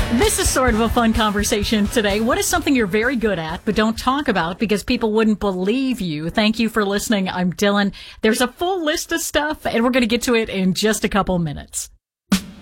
This is sort of a fun conversation today. What is something you're very good at but don't talk about because people wouldn't believe you? Thank you for listening. I'm Dylan. There's a full list of stuff, and we're going to get to it in just a couple minutes.